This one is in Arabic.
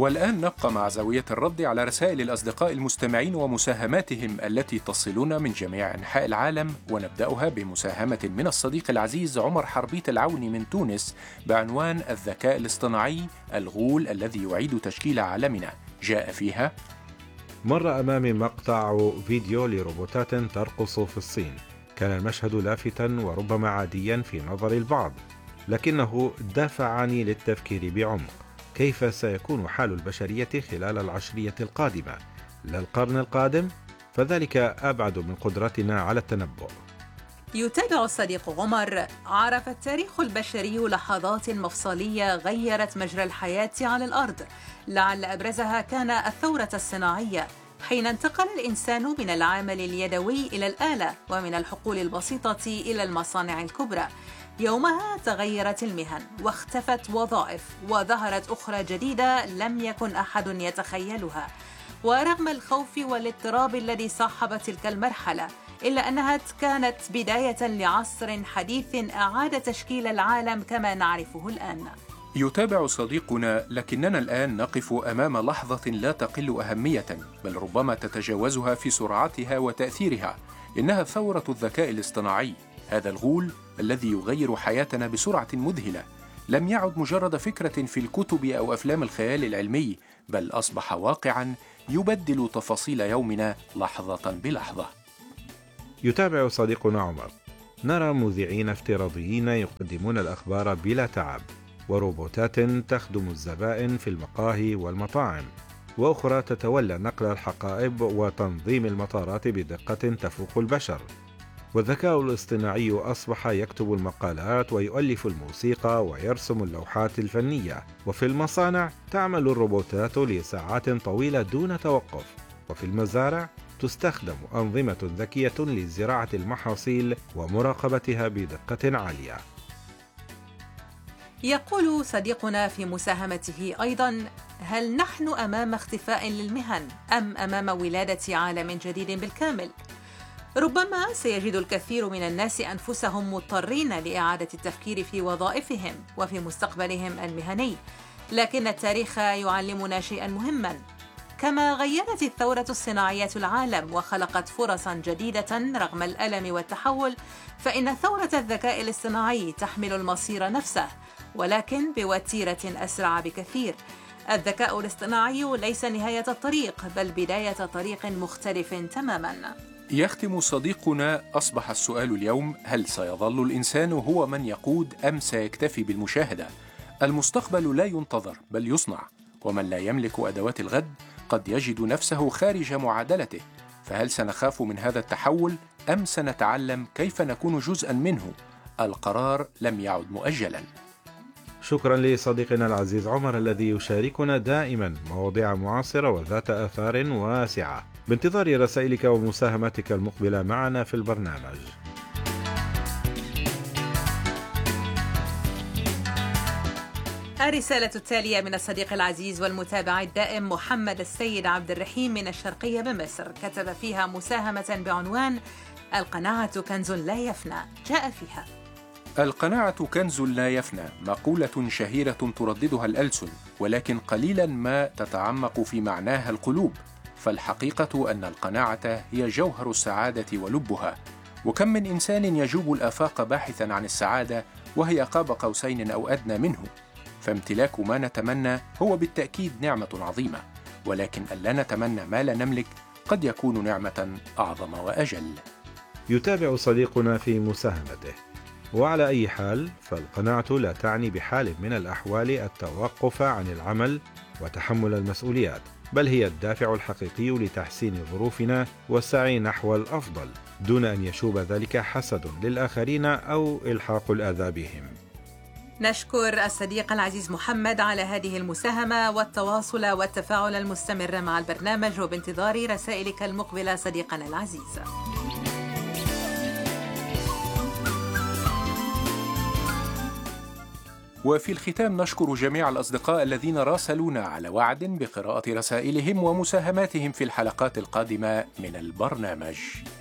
والآن نبقى مع زاوية الرد على رسائل الأصدقاء المستمعين ومساهماتهم التي تصلنا من جميع أنحاء العالم، ونبدأها بمساهمة من الصديق العزيز عمر حربيت العوني من تونس بعنوان الذكاء الاصطناعي الغول الذي يعيد تشكيل عالمنا. جاء فيها: مر أمامي مقطع فيديو لروبوتات ترقص في الصين. كان المشهد لافتا وربما عاديا في نظر البعض، لكنه دفعني للتفكير بعمق. كيف سيكون حال البشرية خلال العشرية القادمة؟ لا القرن القادم؟ فذلك أبعد من قدرتنا على التنبؤ. يتابع الصديق عمر: عرف التاريخ البشري لحظات مفصلية غيرت مجرى الحياة على الأرض، لعل أبرزها كان الثورة الصناعية، حين انتقل الإنسان من العمل اليدوي إلى الآلة، ومن الحقول البسيطة إلى المصانع الكبرى. يومها تغيرت المهن واختفت وظائف، وظهرت أخرى جديدة لم يكن أحد يتخيلها. ورغم الخوف والاضطراب الذي صاحب تلك المرحلة، إلا أنها كانت بداية لعصر حديث أعاد تشكيل العالم كما نعرفه الآن. يتابع صديقنا: لكننا الآن نقف أمام لحظة لا تقل أهمية، بل ربما تتجاوزها في سرعتها وتأثيرها. إنها ثورة الذكاء الاصطناعي. هذا الغول الذي يغير حياتنا بسرعة مذهلة لم يعد مجرد فكرة في الكتب أو أفلام الخيال العلمي، بل أصبح واقعاً يبدل تفاصيل يومنا لحظة بلحظة. يتابع صديقنا عمر: نرى مذيعين افتراضيين يقدمون الأخبار بلا تعب، وروبوتات تخدم الزبائن في المقاهي والمطاعم، وأخرى تتولى نقل الحقائب وتنظيم المطارات بدقة تفوق البشر. والذكاء الاصطناعي أصبح يكتب المقالات ويؤلف الموسيقى ويرسم اللوحات الفنية. وفي المصانع تعمل الروبوتات لساعات طويلة دون توقف. وفي المزارع تستخدم أنظمة ذكية لزراعة المحاصيل ومراقبتها بدقة عالية. يقول صديقنا في مساهمته أيضاً: هل نحن أمام اختفاء للمهن أم أمام ولادة عالم جديد بالكامل؟ ربما سيجد الكثير من الناس أنفسهم مضطرين لإعادة التفكير في وظائفهم وفي مستقبلهم المهني، لكن التاريخ يعلمنا شيئاً مهماً. كما غيرت الثورة الصناعية العالم وخلقت فرصاً جديدة رغم الألم والتحول، فإن ثورة الذكاء الاصطناعي تحمل المصير نفسه، ولكن بوتيرة أسرع بكثير. الذكاء الاصطناعي ليس نهاية الطريق، بل بداية طريق مختلف تماماً. يختم صديقنا: أصبح السؤال اليوم: هل سيظل الإنسان هو من يقود أم سيكتفي بالمشاهدة؟ المستقبل لا ينتظر بل يصنع، ومن لا يملك أدوات الغد قد يجد نفسه خارج معادلته. فهل سنخاف من هذا التحول أم سنتعلم كيف نكون جزءاً منه؟ القرار لم يعد مؤجلاً. شكرا لصديقنا العزيز عمر الذي يشاركنا دائما مواضيع معاصرة وذات آثار واسعة. بانتظار رسائلك ومساهماتك المقبلة معنا في البرنامج. الرسالة التالية من الصديق العزيز والمتابع الدائم محمد السيد عبد الرحيم من الشرقية بمصر، كتب فيها مساهمة بعنوان: القناعة كنز لا يفنى. جاء فيها: القناعة كنز لا يفنى، مقولة شهيرة ترددها الألسن، ولكن قليلا ما تتعمق في معناها القلوب. فالحقيقة أن القناعة هي جوهر السعادة ولبها. وكم من إنسان يجوب الآفاق باحثا عن السعادة وهي قاب قوسين أو أدنى منه. فامتلاك ما نتمنى هو بالتأكيد نعمة عظيمة، ولكن ألا نتمنى ما لا نملك قد يكون نعمة أعظم وأجل. يتابع صديقنا في مساهمته: وعلى أي حال فالقناعة لا تعني بحال من الأحوال التوقف عن العمل وتحمل المسؤوليات، بل هي الدافع الحقيقي لتحسين ظروفنا والسعي نحو الأفضل، دون أن يشوب ذلك حسد للآخرين أو إلحاق الأذى بهم. نشكر الصديق العزيز محمد على هذه المساهمة والتواصل والتفاعل المستمر مع البرنامج، وبانتظار رسائلك المقبلة صديقنا العزيز. وفي الختام نشكر جميع الأصدقاء الذين راسلونا على وعد بقراءة رسائلهم ومساهماتهم في الحلقات القادمة من البرنامج.